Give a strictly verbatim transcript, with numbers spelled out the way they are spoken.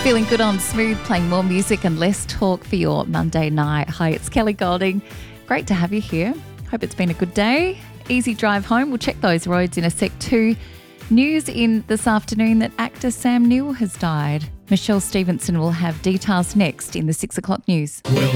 Feeling good on Smooth, playing more music and less talk for your Monday night. Hi, it's Kelly Golding. Great to have you here. Hope it's been a good day. Easy drive home. We'll check those roads in a sec too. News in this afternoon that actor Sam Neill has died. Michelle Stevenson will have details next in the six o'clock news. Well,